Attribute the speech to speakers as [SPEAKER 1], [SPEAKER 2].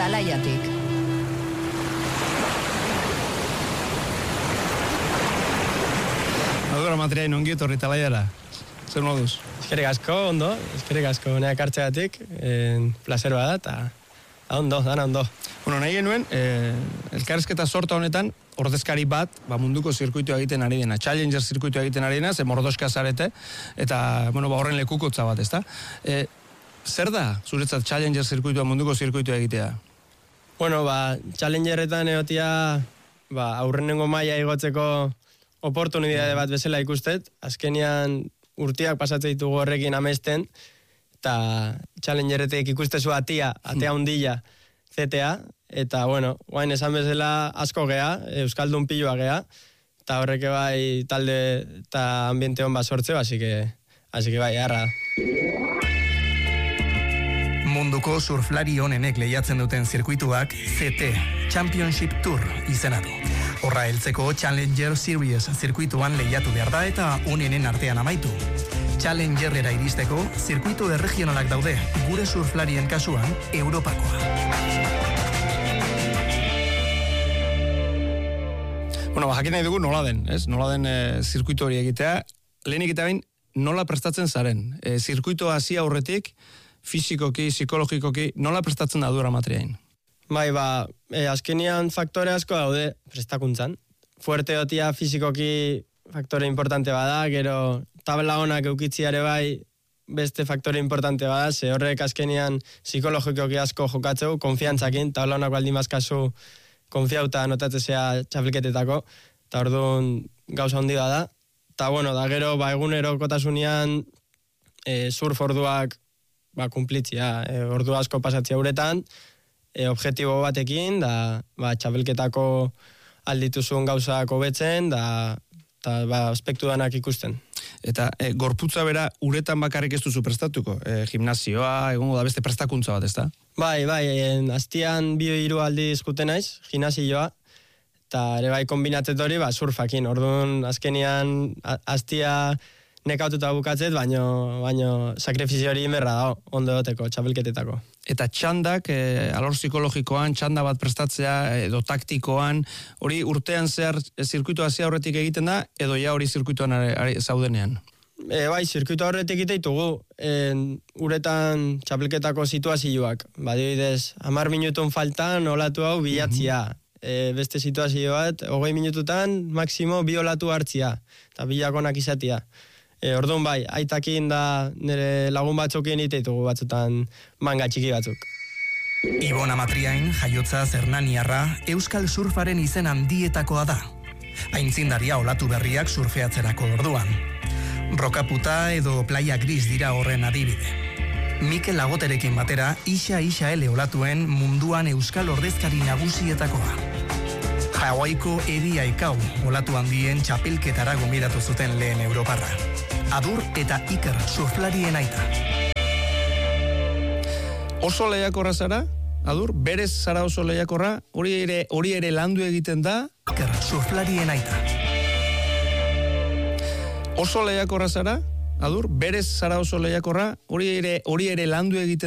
[SPEAKER 1] Talaiatik.
[SPEAKER 2] Adura materiain ongi etorri Talaiara. Zer moduz?
[SPEAKER 3] Eskerrik asko, ondo. Eskerrik asko neak hartzeatik. Placer bada, eta ondo, dana ondo.
[SPEAKER 2] Bueno, nahi genuen, elkarrezketa sorta honetan, ordezkari bat, munduko zirkuitua egiten ari dena, Challenger zirkuitua egiten ari dena, ze mordoska zarete, eta, horren lekukotza bat, ezta? Zer da, zuretzat Challenger zirkuitua, munduko zirkuitua egitea?
[SPEAKER 3] Bueno, Challengerretan egotia, aurrenengo maila igotzeko oportunidade bat bezala ikustet, azkenian urtiak pasatzen ditugu horrekin amesten, eta Challengerretek ikustezu atea hundila CTA, eta guain esan bezala asko gea, euskaldun pilua gea, eta horreke bai talde eta ambiente hon bat sortzeo, así que bai, harra.
[SPEAKER 4] Munduko surflari honenek lehiatzen duten zirkuituak CT, Championship Tour izena du. Horra heltzeko Challenger Series zirkuituan lehiatu behar da eta onenen artean amaitu. Challengerrera iristeko zirkuitu erregionalak daude, gure surflarien kasuan Europakoa.
[SPEAKER 2] Jakin nahi dugu nola den, ez? Nola den zirkuitu hori egitea. Lehenik eta bain, nola prestatzen zaren? Zirkuitu hasi aurretik, fisikoki, psikologikoki, nola prestatzen da Adura materiain?
[SPEAKER 3] Bai, azkenian faktore asko daude prestakuntzan. Fuerte otia fisikoki faktore importante bada, gero tabla honak eukitziare bai beste faktore importante bada, ze horrek azkenian psikologikoki asko jokatzeu, konfiantzakin, tabla honak baldin bazkazu konfiauta notatzea txapelketetako, eta orduan gauza handi da. Eta da gero egunerokotasunean surf orduak kumplitzia, ordu asko pasatzea uretan, objektibo batekin, da txapelketako aldituzun gauzak hobetzen, da aspektu danak ikusten.
[SPEAKER 2] Eta gorputza bera uretan bakarrik ez duzu prestatuko? Gimnasioa, egongo da beste prestakuntza bat, ez da?
[SPEAKER 3] Bai, hastian 2-3 aldiz juten naiz, gimnasioa, eta ere bai kombinatzet hori surfakin. Orduan, azkenian hastia nekaututa bukatzet, baino sakrifizio hori inberra da, ondo doteko, txapelketetako.
[SPEAKER 2] Eta txandak, alor psikologikoan, txanda bat prestatzea, edo taktikoan, hori urtean zehar zirkuitu hasi aurretik egiten da, edo ja hori zirkuituan zaudenean?
[SPEAKER 3] Bai, zirkuitu aurretik egiteitugu, uretan txapelketako situazioak. Badibidez, 10 minutun faltan olatu hau bilatzia. Beste situazio bat, 20 minututan, maksimo 2 olatu hartzia, eta bilakonak izatia. Orduan bai, aitakin da nire lagun batzukin iteitugu batzutan manga txiki batzuk.
[SPEAKER 4] Ibon Amatriain, jaiotza Hernaniarra, euskal surfaren izen handietakoa da. Aintzindaria olatu berriak surfeatzerako orduan. Rokaputa edo Playa Gris dira horren adibide. Mikel Lagoterekin batera, Isa ele olatuen munduan euskal ordezkari nagusietakoa. Hawaiiko Edi Aikau olatu handien txapelketara gonbidatu zuten lehen Europarra. Adur eta Iker surflarien aita.
[SPEAKER 2] Oso lehiakorra zara, Adur? Berez zara oso lehiakorra? Hori ere landu egiten da?
[SPEAKER 4] Iker surflarien aita.
[SPEAKER 2] Oso lehiakorra zara, Adur? Berez zara oso lehiakorra? Hori ere landu egiten